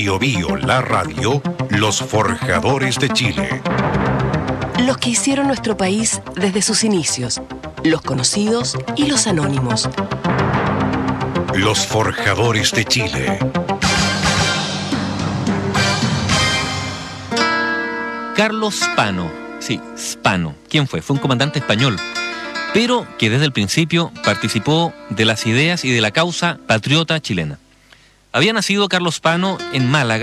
Bio Bio, la radio, los forjadores de Chile. Los que hicieron nuestro país desde sus inicios, los conocidos y los anónimos. Los forjadores de Chile. Carlos Spano, sí, Spano. ¿Quién fue? Fue un comandante español, pero que desde el principio participó de las ideas y de la causa patriota chilena. Había nacido Carlos Spano en Málaga